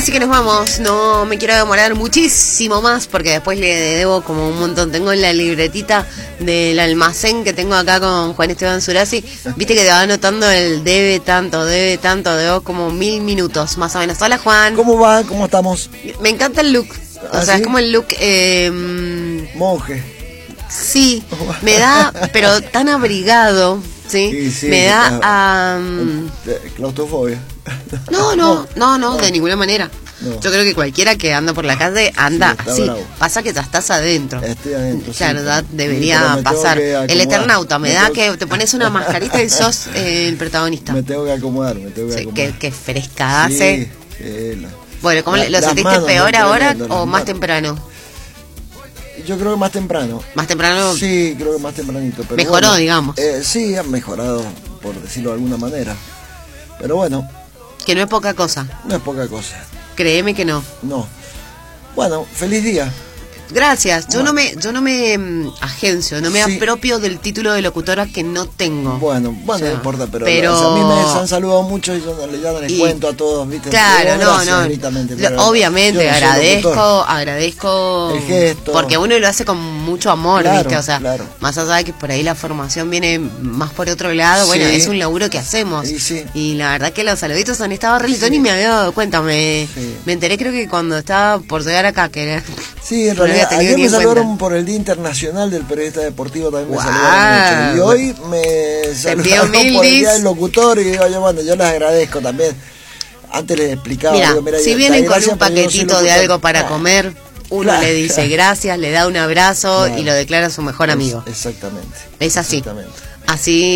Así que nos vamos, no me quiero demorar muchísimo más porque después le debo como un montón. Tengo en la libretita del almacén que tengo acá con Juan Esteban Surasi, viste que te va anotando el debe tanto, debo como 1000 minutos más o menos. Hola Juan. ¿Cómo va? ¿Cómo estamos? Me encanta el look, o sea, ¿sí? es como el look... monje. Sí, me da, pero tan abrigado, ¿sí? Sí, Me da a... claustrofobia. No, de ninguna manera. No. Yo creo que cualquiera que anda por la calle anda, Sí, está bravo. pasa que ya estás adentro. Estoy adentro. Claro, sí, ya pero debería me pasar. tengo que acomodar. El Eternauta, me da tengo- que te pones una mascarita y sos el protagonista. Me tengo que acomodar, Sí, que fresca Sí, hace. sí, Bueno, ¿cómo las lo sentiste manos, peor no, ahora tremendo, o las más manos. temprano? Yo creo que más temprano. Más temprano Sí, creo que más tempranito. Pero mejoró, bueno, digamos. Sí, han mejorado, por decirlo de alguna manera. Pero bueno, Que no es poca cosa. no es poca cosa. Créeme que no. No. Bueno, feliz día. Gracias. Yo no me agencio, no me Sí. apropio del título de locutora que no tengo. Bueno, O sea, no importa, pero, pero- o sea, a mí me han saludado mucho y yo ya no les Y- cuento a todos, ¿viste? Claro, Digo, gracias, directamente, pero obviamente yo no soy locutor. agradezco El gesto. porque uno lo hace con mucho amor, Claro, ¿viste? O sea, claro. más allá de que por ahí la formación viene más por otro lado, bueno, Sí. es un laburo que hacemos. Sí. Y la verdad que los saluditos han estado re ni me había dado cuenta, me enteré creo que cuando estaba por llegar acá, que era... Sí, en no lo había realidad, tenido ayer ni me en saludaron cuenta. por el Día Internacional del Periodista Deportivo, también me Guau. saludaron mucho. Y hoy me envío saludaron mil por el Día dis. del Locutor y digo, bueno, yo les agradezco también. Antes les explicaba, Mira, digo, mira, si yo- vienen con gracias, un pero yo no soy paquetito de locutor. algo para Ah, comer, uno claro, le dice claro. gracias, le da un abrazo Claro. y lo declara su mejor amigo. Exactamente. Es así. Exactamente. Así